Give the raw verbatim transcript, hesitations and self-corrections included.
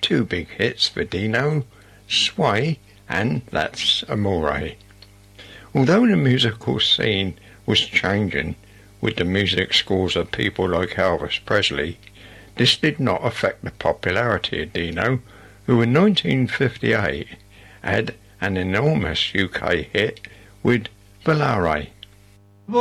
two big hits for Dino, Sway and That's Amore. Although the musical scene was changing with the music scores of people like Elvis Presley, this did not affect the popularity of Dino, who in nineteen fifty-eight had an enormous U K hit with Volare.